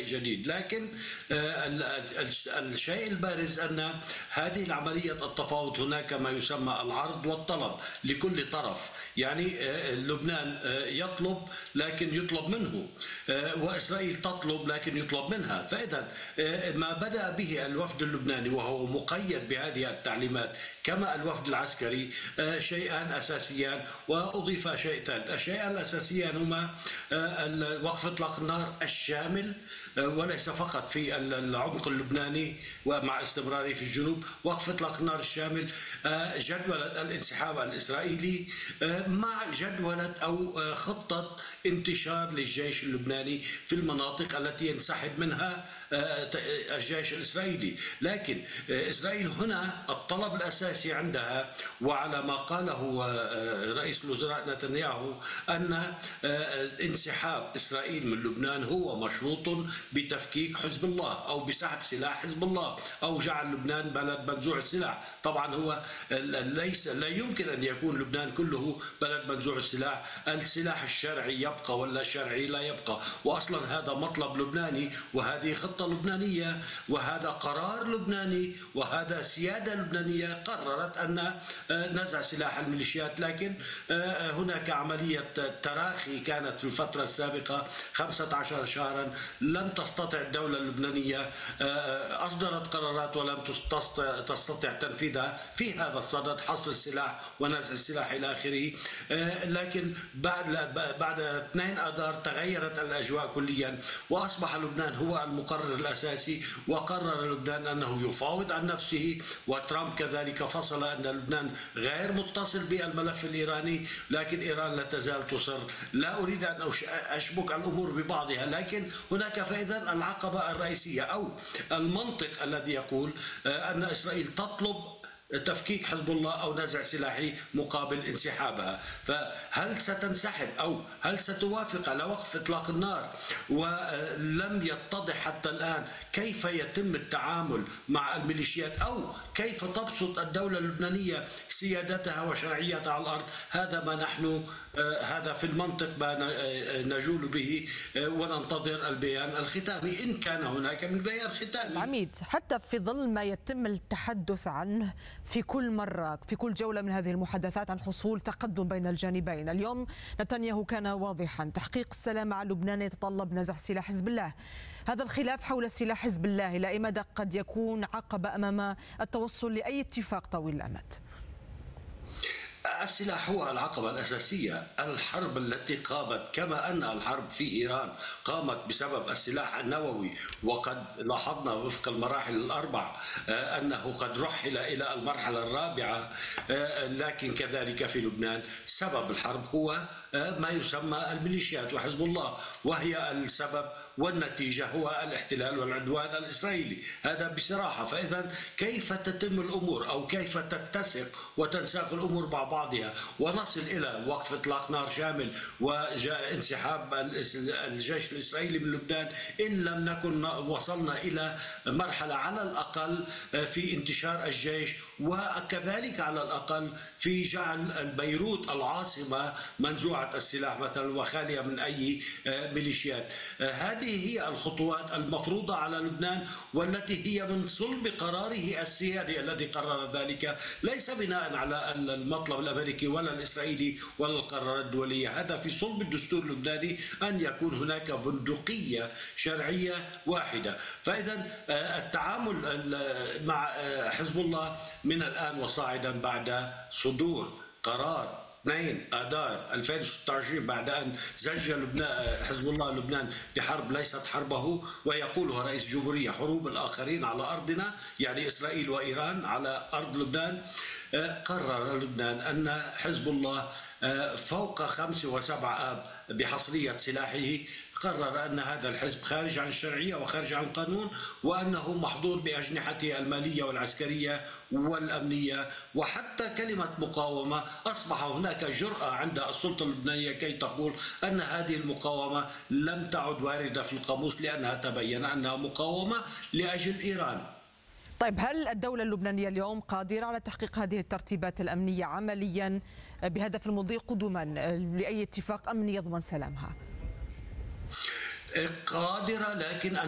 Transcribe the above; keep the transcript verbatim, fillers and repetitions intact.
جديد. لكن الشيء البارز أن هذه العملية التفاوض هناك ما يسمى العرض والطلب لكل طرف. يعني لبنان يطلب لكن يطلب منه، وإسرائيل تطلب لكن يطلب منها. فإذا ما بدأ به الوفد اللبناني وهو مقيد بهذه التعليمات كما الوفد العسكري شيئان أساسيان، وأضيف شيء ثالث. الشيئان الأساسيان هما وقف إطلاق النار الشامل وليس فقط في العمق اللبناني ومع استمراره في الجنوب، وقف إطلاق النار الشامل، جدولة الانسحاب الإسرائيلي مع جدولة أو خطة انتشار للجيش اللبناني في المناطق التي ينسحب منها الجيش الإسرائيلي. لكن إسرائيل هنا الطلب الأساسي عندها، وعلى ما قاله رئيس الوزراء نتنياهو، أن انسحاب إسرائيل من لبنان هو مشروط بتفكيك حزب الله أو بسحب سلاح حزب الله أو جعل لبنان بلد منزوع السلاح. طبعا هو ليس لا يمكن أن يكون لبنان كله بلد منزوع السلاح، السلاح الشرعي يبقى ولا الشرعي لا يبقى، وأصلا هذا مطلب لبناني وهذه خطة لبنانية وهذا قرار لبناني وهذا سيادة لبنانية قررت أن نزع سلاح الميليشيات. لكن هناك عملية تراخي كانت في الفترة السابقة خمسة عشر شهرا، لم تستطع الدولة اللبنانية، أصدرت قرارات ولم تستطع تنفيذها في هذا الصدد، حصر السلاح ونزع السلاح إلى آخره. لكن بعد بعد اثنين آذار تغيرت الأجواء كليا، وأصبح لبنان هو المقرر الأساسي، وقرر لبنان أنه يفاوض عن نفسه، وترامب كذلك فصل أن لبنان غير متصل بالملف الإيراني. لكن إيران لا تزال تصر. لا أريد أن أشبك الأمور ببعضها، لكن هناك فإذا العقبة الرئيسية أو المنطق الذي يقول أن إسرائيل تطلب تفكيك حزب الله أو نزع سلاحي مقابل انسحابها. فهل ستنسحب أو هل ستوافق على وقف إطلاق النار؟ ولم يتضح حتى الآن كيف يتم التعامل مع الميليشيات أو كيف تبسط الدولة اللبنانية سيادتها وشرعيتها على الأرض. هذا ما نحن هذا في المنطق ما نجول به، وننتظر البيان الختامي إن كان هناك من بيان ختامي. عميد، حتى في ظل ما يتم التحدث عنه في كل مرة في كل جولة من هذه المحادثات عن حصول تقدم بين الجانبين، اليوم نتنياهو كان واضحا: تحقيق السلام مع لبنان يتطلب نزع سلاح حزب الله. هذا الخلاف حول سلاح حزب الله إلى أي مدى قد يكون عقبة أمام التوصل لأي اتفاق طويل الأمد؟ السلاح هو العقبة الأساسية. الحرب التي قامت، كما أن الحرب في إيران قامت بسبب السلاح النووي، وقد لاحظنا وفق المراحل الأربع أنه قد رحل إلى المرحلة الرابعة. لكن كذلك في لبنان سبب الحرب هو ما يسمى الميليشيات وحزب الله، وهي السبب والنتيجة هو الاحتلال والعدوان الإسرائيلي. هذا بصراحة. فإذا كيف تتم الأمور أو كيف تتسق وتنساق الأمور مع بعضها ونصل إلى وقف إطلاق نار شامل وانسحاب الجيش الإسرائيلي من لبنان إن لم نكن وصلنا إلى مرحلة على الأقل في انتشار الجيش، وكذلك على الأقل في جعل بيروت العاصمة منزوعة السلاح مثلا وخالية من أي ميليشيات. هذه هي الخطوات المفروضة على لبنان، والتي هي من صلب قراره السيادي الذي قرر ذلك، ليس بناء على المطلب الأمريكي ولا الإسرائيلي ولا القرارات الدولية. هذا في صلب الدستور اللبناني أن يكون هناك بندقية شرعية واحدة. فإذا التعامل مع حزب الله من الآن وصاعدا بعد صدور قرار اثنين آذار ألفين وستة وعشرين بعد أن زج لبنان حزب الله لبنان بحرب ليست حربه، ويقولها رئيس الجمهورية حروب الآخرين على أرضنا، يعني إسرائيل وإيران على أرض لبنان. قرر لبنان أن حزب الله فوق خمس وسبع آب بحصرية سلاحه، قرر أن هذا الحزب خارج عن الشرعية وخارج عن القانون، وأنه محظور بأجنحته المالية والعسكرية والأمنية، وحتى كلمة مقاومة أصبح هناك جرأة عند السلطة اللبنانية كي تقول أن هذه المقاومة لم تعد واردة في القاموس، لأنها تبين أنها مقاومة لأجل إيران. طيب، هل الدولة اللبنانية اليوم قادرة على تحقيق هذه الترتيبات الأمنية عمليا بهدف المضي قدما لأي اتفاق أمني يضمن سلامها؟ قادرة، لكن